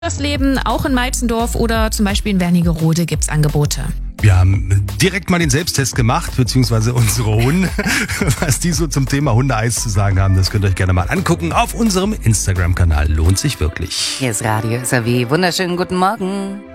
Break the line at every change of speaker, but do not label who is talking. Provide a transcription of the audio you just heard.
Das Leben, auch in Meitzendorf oder zum Beispiel in Wernigerode gibt's Angebote.
Wir haben direkt mal den Selbsttest gemacht, beziehungsweise unsere Hunde. Was die so zum Thema Hundeeis zu sagen haben, das könnt ihr euch gerne mal angucken auf unserem Instagram-Kanal. Lohnt sich wirklich.
Hier ist Radio SAW. Wunderschönen guten Morgen.